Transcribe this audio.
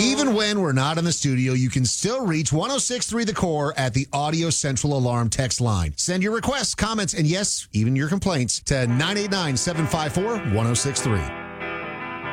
Even when we're not in the studio, you can still reach 106.3 The Core at the Audio Central Alarm text line. Send your requests, comments, and yes, even your complaints to 989-754-1063.